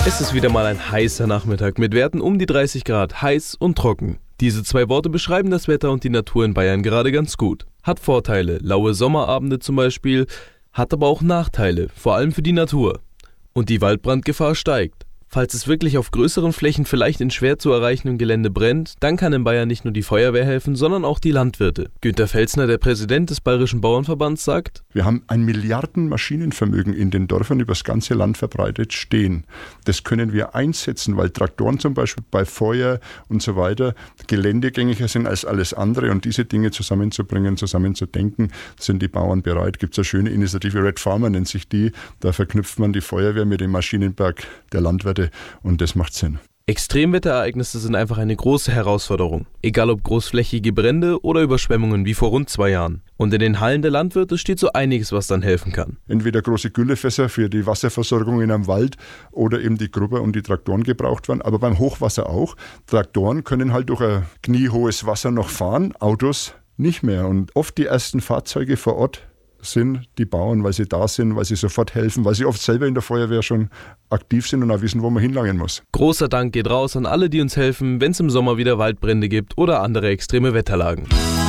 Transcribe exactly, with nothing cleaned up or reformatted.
Es ist wieder mal ein heißer Nachmittag mit Werten um die dreißig Grad, heiß und trocken. Diese zwei Worte beschreiben das Wetter und die Natur in Bayern gerade ganz gut. Hat Vorteile, laue Sommerabende zum Beispiel, hat aber auch Nachteile, vor allem für die Natur. Und die Waldbrandgefahr steigt. Falls es wirklich auf größeren Flächen vielleicht in schwer zu erreichendem Gelände brennt, dann kann in Bayern nicht nur die Feuerwehr helfen, sondern auch die Landwirte. Günter Felsner, der Präsident des Bayerischen Bauernverbands, sagt: Wir haben ein Milliarden Maschinenvermögen in den Dörfern über das ganze Land verbreitet stehen. Das können wir einsetzen, weil Traktoren zum Beispiel bei Feuer und so weiter geländegängiger sind als alles andere. Und diese Dinge zusammenzubringen, zusammenzudenken, sind die Bauern bereit. Gibt es eine schöne Initiative, Red Farmer nennt sich die. Da verknüpft man die Feuerwehr mit dem Maschinenberg der Landwirte. Und das macht Sinn. Extremwetterereignisse sind einfach eine große Herausforderung. Egal ob großflächige Brände oder Überschwemmungen wie vor rund zwei Jahren. Und in den Hallen der Landwirte steht so einiges, was dann helfen kann. Entweder große Güllefässer für die Wasserversorgung in einem Wald oder eben die Grubber und die Traktoren gebraucht werden. Aber beim Hochwasser auch. Traktoren können halt durch ein kniehohes Wasser noch fahren, Autos nicht mehr. Und oft die ersten Fahrzeuge vor Ort sind die Bauern, weil sie da sind, weil sie sofort helfen, weil sie oft selber in der Feuerwehr schon aktiv sind und auch wissen, wo man hinlangen muss. Großer Dank geht raus an alle, die uns helfen, wenn es im Sommer wieder Waldbrände gibt oder andere extreme Wetterlagen.